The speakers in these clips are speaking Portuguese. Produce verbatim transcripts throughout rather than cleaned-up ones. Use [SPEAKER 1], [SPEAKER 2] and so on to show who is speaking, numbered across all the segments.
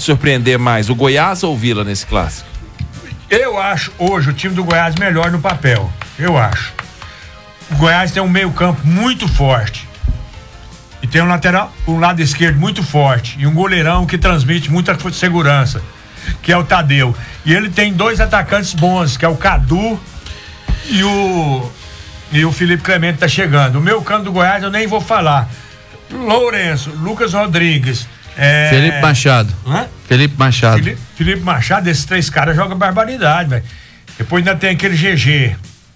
[SPEAKER 1] pode surpreender mais, o Goiás ou o Vila nesse clássico?
[SPEAKER 2] Eu acho hoje o time do Goiás melhor no papel. Eu acho. O Goiás tem um meio-campo muito forte. E tem um lateral, um lado esquerdo muito forte. E um goleirão que transmite muita segurança, que é o Tadeu. E ele tem dois atacantes bons, que é o Cadu e o, e o Felipe Clemente tá chegando. O meu campo do Goiás eu nem vou falar. Lourenço, Lucas Rodrigues. É...
[SPEAKER 3] Felipe Machado.
[SPEAKER 2] Hã?
[SPEAKER 3] Felipe Machado.
[SPEAKER 2] Felipe, Felipe Machado, esses três caras jogam barbaridade, velho. Depois ainda tem aquele G G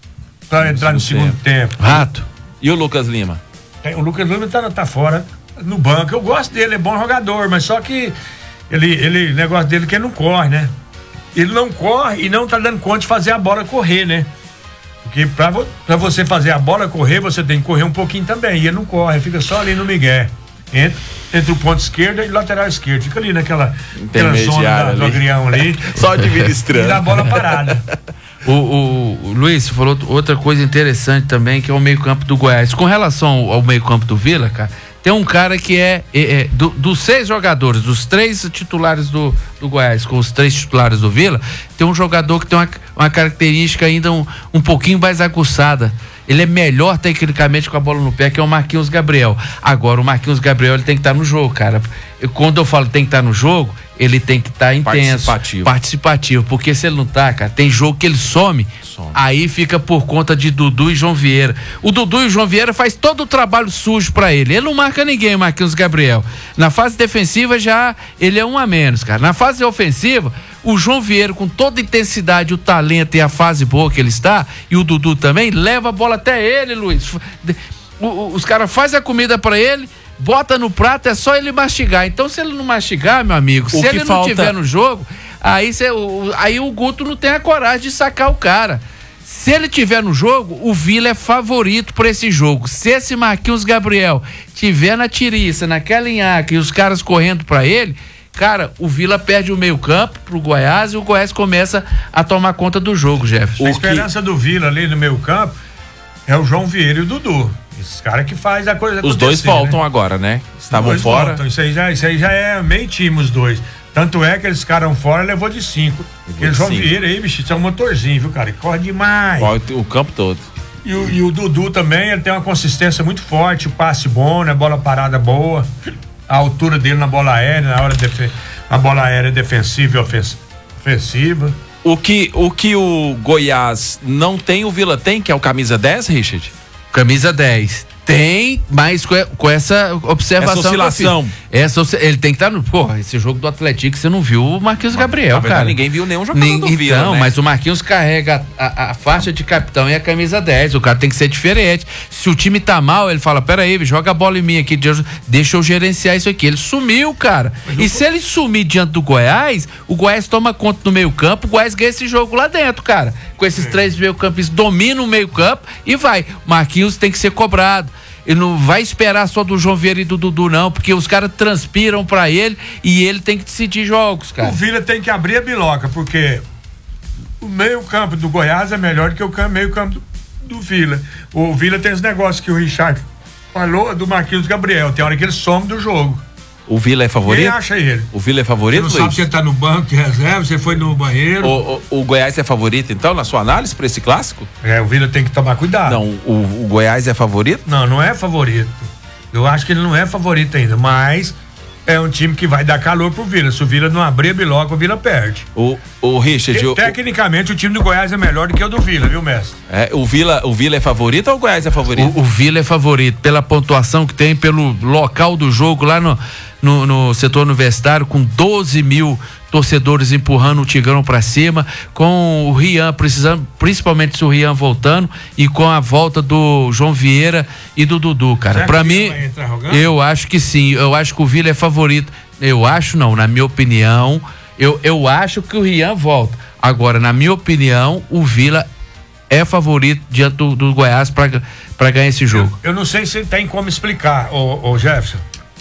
[SPEAKER 2] pra entrar no segundo tempo.
[SPEAKER 3] Rato.
[SPEAKER 1] E o Lucas Lima?
[SPEAKER 2] É, o Lucas Lima tá, tá fora no banco. Eu gosto dele, é bom jogador, mas só que ele, ele, o negócio dele é que ele não corre, né? Ele não corre e não tá dando conta de fazer a bola correr, né? Porque pra, vo, pra você fazer a bola correr, você tem que correr um pouquinho também. E ele não corre, fica só ali no migué. Entre, entre o ponto esquerdo e o lateral esquerdo. Fica ali naquela aquela zona da, do agrião ali.
[SPEAKER 1] Só administrando.
[SPEAKER 2] E dá a bola parada.
[SPEAKER 3] O, o, o Luiz falou outra coisa interessante também, que é o meio-campo do Goiás. Com relação ao, ao meio-campo do Vila, cara, tem um cara que é, é, é do, dos seis jogadores, dos três titulares do, do Goiás, com os três titulares do Vila, tem um jogador que tem uma, uma característica ainda um, um pouquinho mais aguçada. Ele é melhor tecnicamente com a bola no pé, que é o Marquinhos Gabriel. Agora, o Marquinhos Gabriel, ele tem que estar no jogo, cara. Eu, quando eu falo tem que estar no jogo, ele tem que estar intenso.
[SPEAKER 1] Participativo.
[SPEAKER 3] Participativo. Porque se ele não tá, cara, tem jogo que ele some, some. Aí fica por conta de Dudu e João Vieira. O Dudu e o João Vieira faz todo o trabalho sujo pra ele. Ele não marca ninguém, Marquinhos Gabriel. Na fase defensiva já, ele é um a menos, cara. Na fase ofensiva, o João Vieira, com toda a intensidade, o talento e a fase boa que ele está, e o Dudu também, leva a bola até ele, Luiz. O, o, os caras fazem a comida pra ele, bota no prato, é só ele mastigar. Então, se ele não mastigar, meu amigo, o se ele falta... não tiver no jogo, aí, cê, o, aí o Guto não tem a coragem de sacar o cara. Se ele tiver no jogo, o Vila é favorito por esse jogo. Se esse Marquinhos Gabriel tiver na tiriça, naquela linhaca e os caras correndo pra ele, cara, o Vila perde o meio campo pro Goiás e o Goiás começa a tomar conta do jogo, Jefferson.
[SPEAKER 2] A esperança que... do Vila ali no meio campo é o João Vieira e o Dudu. Esses caras que faz a coisa acontecer.
[SPEAKER 1] Os dois voltam, né? Agora, né? Estavam fora. Voltam.
[SPEAKER 2] Isso aí, já, isso aí já é meio time, os dois. Tanto é que eles ficaram fora, levou de cinco. Aquele João Vieira aí, bicho, isso é um motorzinho, viu, cara? Ele corre demais.
[SPEAKER 1] Corre o campo todo.
[SPEAKER 2] E o, e o Dudu também, ele tem uma consistência muito forte, o passe bom, né? Bola parada boa. A altura dele na bola aérea, na hora de defe... na bola aérea defensiva e ofensiva.
[SPEAKER 1] O que, o que o Goiás não tem, o Vila tem, que é o camisa dez, Richard?
[SPEAKER 3] Camisa dez. Tem, mas com, com essa observação.
[SPEAKER 1] Essa oscilação.
[SPEAKER 3] Essa, ele tem que estar tá no. Porra, esse jogo do Atlético, você não viu o Marquinhos mas, Gabriel, cara. Verdade,
[SPEAKER 1] ninguém viu nenhum jogador
[SPEAKER 3] Nem,
[SPEAKER 1] do Vila,
[SPEAKER 3] então,
[SPEAKER 1] né?
[SPEAKER 3] mas o Marquinhos carrega a, a, a faixa de capitão e a camisa dez. O cara tem que ser diferente. Se o time tá mal, ele fala: peraí, joga a bola em mim aqui, deixa eu gerenciar isso aqui. Ele sumiu, cara. Mas e se ele sumir diante do Goiás, o Goiás toma conta no meio-campo, o Goiás ganha esse jogo lá dentro, cara. Com esses é. três meio-campistas, domina o meio-campo e vai. O Marquinhos tem que ser cobrado. Ele não vai esperar só do João Vieira e do Dudu, não, porque os caras transpiram pra ele e ele tem que decidir jogos, cara.
[SPEAKER 2] O Vila tem que abrir a biloca, porque o meio-campo do Goiás é melhor que o meio-campo do, do Vila. O Vila tem esse negócio que o Richard falou do Marquinhos Gabriel, tem hora que ele some do jogo.
[SPEAKER 1] O Vila é favorito?
[SPEAKER 2] Quem acha ele?
[SPEAKER 1] O Vila é favorito,
[SPEAKER 2] Você não
[SPEAKER 1] Luiz?
[SPEAKER 2] sabe se ele tá no banco de reserva, você foi no banheiro.
[SPEAKER 1] O, o, o Goiás é favorito, então, na sua análise para esse clássico?
[SPEAKER 2] É, o Vila tem que tomar cuidado.
[SPEAKER 1] Não, o, o Goiás é favorito?
[SPEAKER 2] Não, não é favorito. Eu acho que ele não é favorito ainda, mas é um time que vai dar calor pro Vila. Se o Vila não abrir a biloca, o Vila perde.
[SPEAKER 1] O, o Richard...
[SPEAKER 2] E, tecnicamente, o, o time do Goiás é melhor do que o do Vila, viu, mestre?
[SPEAKER 1] É, o Vila, o Vila é favorito ou o Goiás é favorito?
[SPEAKER 3] O, o Vila é favorito, pela pontuação que tem, pelo local do jogo lá no... No, no setor universitário, com doze mil torcedores empurrando o Tigrão pra cima, com o Rian precisando, principalmente se o Rian voltando, e com a volta do João Vieira e do Dudu, cara. Será pra mim, eu acho que sim, eu acho que o Vila é favorito. Eu acho não, na minha opinião, eu, eu acho que o Rian volta. Agora, na minha opinião, o Vila é favorito diante do, do Goiás pra, pra ganhar esse jogo.
[SPEAKER 2] Eu, eu não sei se tem como explicar, ô, ô Jefferson.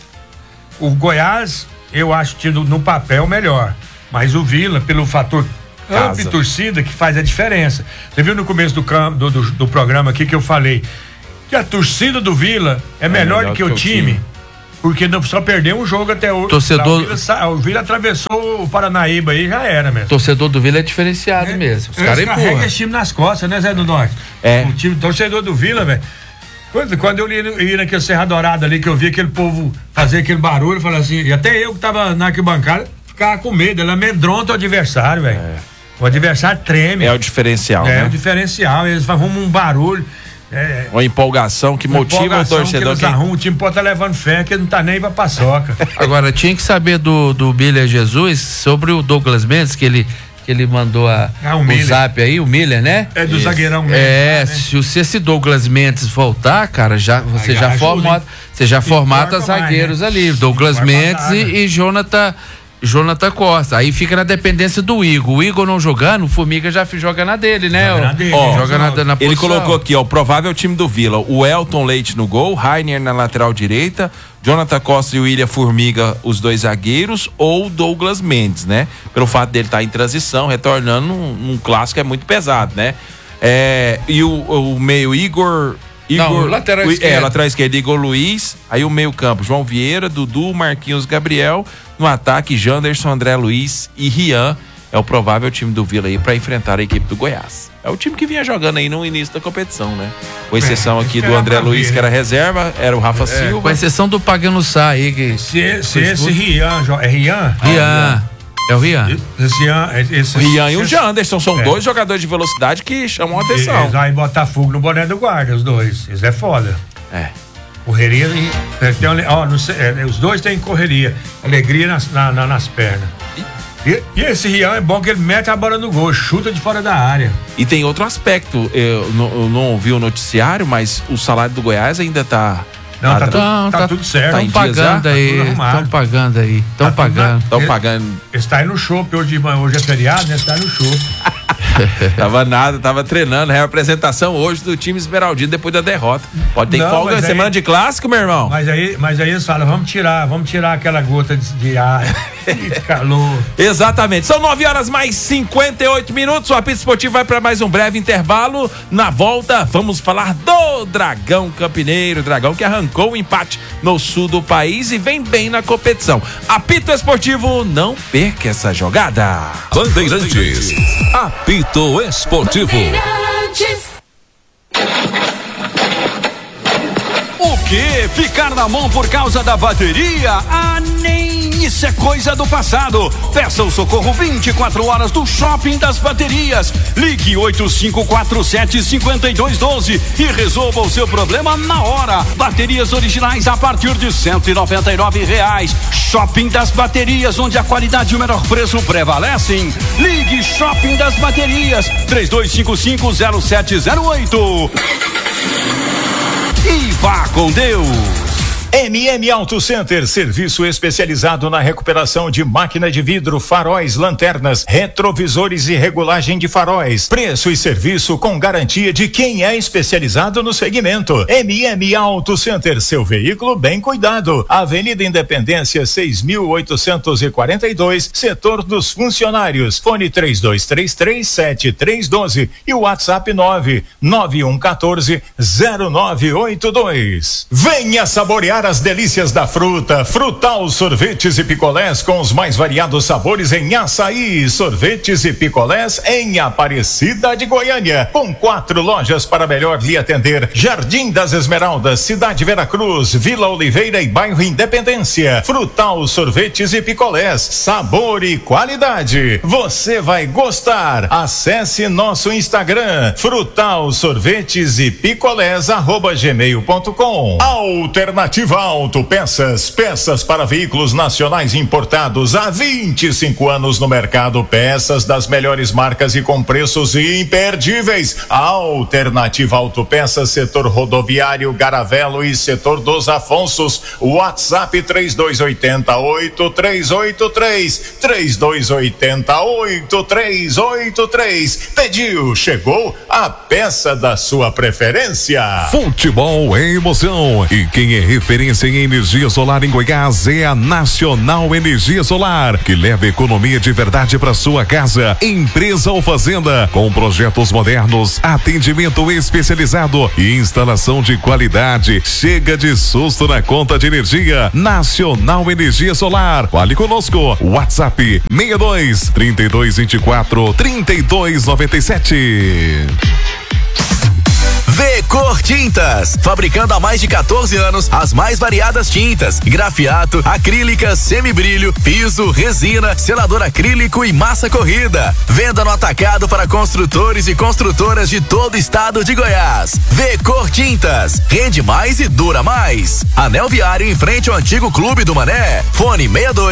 [SPEAKER 2] O Goiás, eu acho que no papel melhor, mas o Vila, pelo fator campo e torcida, que faz a diferença. Você viu no começo do, do, do, do programa aqui que eu falei que a torcida do Vila é, é melhor, melhor do que, que o time. time. Porque não só perdeu um jogo até hoje.
[SPEAKER 3] Torcedor...
[SPEAKER 2] O Vila, o Vila atravessou o Paranaíba aí, já era mesmo.
[SPEAKER 3] Torcedor do Vila é diferenciado é, mesmo. Os caras
[SPEAKER 2] carregam esse time nas costas, né, Zé do Norte?
[SPEAKER 1] É.
[SPEAKER 2] O time, torcedor do Vila, velho. Quando, quando eu ia, ia naquele Serra Dourada ali, que eu vi aquele povo fazer aquele barulho, eu falei assim, e até eu que tava na arquibancada, ficava com medo, ele amedronta o adversário, velho. É. O adversário treme.
[SPEAKER 1] É o diferencial,
[SPEAKER 2] é,
[SPEAKER 1] né?
[SPEAKER 2] É o diferencial, eles arrumam um barulho. É,
[SPEAKER 1] uma empolgação que
[SPEAKER 2] uma
[SPEAKER 1] motiva
[SPEAKER 2] empolgação
[SPEAKER 1] o torcedor.
[SPEAKER 2] Que eles arrumam, o time pode estar tá levando fé, que ele não tá nem pra paçoca.
[SPEAKER 3] Agora, tinha que saber do, do Miller Jesus sobre o Douglas Mendes, que ele, que ele mandou a, ah, o, o zap aí, o Miller, né?
[SPEAKER 2] É do Isso. zagueirão Mendes.
[SPEAKER 3] É, lá, né? se, se esse Douglas Mendes voltar, cara, já, você, já formata, você já formata zagueiros mais, né? ali, Douglas Mendes e, e Jonathan. Jonathan Costa, aí fica na dependência do Igor. O Igor não jogando, o Formiga já joga na dele, né?
[SPEAKER 2] Joga na dele.
[SPEAKER 1] Ó,
[SPEAKER 3] joga na, na
[SPEAKER 1] ele colocou aqui, ó, o provável time do Vila: o Elton Leite no gol, Rainer na lateral direita, Jonathan Costa e o William Formiga, os dois zagueiros, ou Douglas Mendes, né? Pelo fato dele estar tá em transição, retornando num, num clássico é muito pesado, né? É, e o, o meio Igor. Igor,
[SPEAKER 3] não, lateral
[SPEAKER 1] o,
[SPEAKER 3] esquerdo.
[SPEAKER 1] É, lateral esquerdo, Igor Luiz. Aí o meio campo, João Vieira, Dudu, Marquinhos, Gabriel. No ataque, Janderson, André Luiz e Rian. É o provável time do Vila aí para enfrentar a equipe do Goiás. É o time que vinha jogando aí no início da competição, né? Com exceção aqui do André Luiz, que era reserva, era o Rafa é, Silva.
[SPEAKER 3] Com exceção do Pagano Sá aí. Que...
[SPEAKER 2] Se, se esse Rian, é Rian?
[SPEAKER 3] Rian. É o Rian.
[SPEAKER 2] Esse Rian, esse,
[SPEAKER 1] o Rian e o Janderson são é. dois jogadores de velocidade que chamam a atenção.
[SPEAKER 2] Eles vão botar fogo no boné do guarda, os dois. Eles é foda.
[SPEAKER 1] É.
[SPEAKER 2] Correria e. Tem, ó, não sei, é, os dois têm correria. Alegria nas, na, na, nas pernas. E, e esse Rian é bom que ele mete a bola no gol, chuta de fora da área.
[SPEAKER 1] E tem outro aspecto, eu não, eu não ouvi o noticiário, mas o salário do Goiás ainda tá.
[SPEAKER 2] Não, tá, tá, tudo, tá, tá tudo certo.
[SPEAKER 3] Estão pagando aí, estão pagando aí, estão
[SPEAKER 1] tá
[SPEAKER 3] pagando.
[SPEAKER 1] Estão pagando.
[SPEAKER 2] Está aí no shopping hoje de manhã, hoje é feriado, né? Está aí no shopping.
[SPEAKER 1] Tava nada, tava treinando, é a apresentação hoje do time Esmeraldino depois da derrota. Pode ter não, folga na semana de clássico, meu irmão.
[SPEAKER 2] Mas aí, mas aí eles falam, vamos tirar, vamos tirar aquela gota de, de ar, de calor.
[SPEAKER 1] Exatamente, são nove horas mais cinquenta e oito minutos, o Apito Esportivo vai para mais um breve intervalo. Na volta, vamos falar do Dragão Campineiro, Dragão que arrancou o empate no sul do país e vem bem na competição. Apito Esportivo, não perca essa jogada.
[SPEAKER 4] Bandeirantes, Apito Esportivo. O que? Ficar na mão por causa da bateria? Ah, nem isso é coisa do passado. Peça o socorro vinte e quatro horas do Shopping das Baterias. Ligue oito cinco quatro sete, cinco dois um dois e resolva o seu problema na hora. Baterias originais a partir de cento e noventa e nove reais. Shopping das Baterias, onde a qualidade e o menor preço prevalecem. Ligue Shopping das Baterias, três dois cinco cinco, zero sete zero oito. E vá com Deus.
[SPEAKER 5] M M Auto Center, serviço especializado na recuperação de máquina de vidro, faróis, lanternas, retrovisores e regulagem de faróis. Preço e serviço com garantia de quem é especializado no segmento. M M Auto Center, seu veículo bem cuidado. Avenida Independência seis mil oitocentos e quarenta e dois, setor dos funcionários. Fone três dois três três, sete três um dois e o WhatsApp nove nove um um quatro, zero nove oito dois. Venha saborear as delícias da fruta. Frutal Sorvetes e Picolés com os mais variados sabores em açaí. Sorvetes e picolés em Aparecida de Goiânia, com quatro lojas para melhor lhe atender: Jardim das Esmeraldas, Cidade Veracruz, Vila Oliveira e Bairro Independência. Frutal Sorvetes e Picolés, sabor e qualidade. Você vai gostar. Acesse nosso Instagram, Frutal Sorvetes e Picolés arroba gmail ponto com. Alternativa Autopeças, peças para veículos nacionais importados há vinte e cinco anos no mercado, peças das melhores marcas e com preços imperdíveis. Alternativa Autopeças, setor rodoviário, Garavelo e setor dos Afonsos. WhatsApp três dois oito oito, três oito três, três dois oito oito, três oito três. Pediu, chegou a peça da sua preferência.
[SPEAKER 4] Futebol é emoção e quem é referência
[SPEAKER 6] referência em energia solar em Goiás é a Nacional Energia Solar, que leva economia de verdade para sua casa, empresa ou fazenda, com projetos modernos, atendimento especializado e instalação de qualidade. Chega de susto na conta de energia. Nacional Energia Solar. Fale conosco. WhatsApp seis dois, trinta e dois, vinte e quatro, trinta e dois, noventa e sete.
[SPEAKER 7] V-Cor Tintas, fabricando há mais de quatorze anos as mais variadas tintas, grafiato, acrílicas, semibrilho, piso, resina, selador acrílico e massa corrida. Venda no atacado para construtores e construtoras de todo o estado de Goiás. V-Cor Tintas, rende mais e dura mais. Anel Viário em frente ao antigo Clube do Mané. Fone seis dois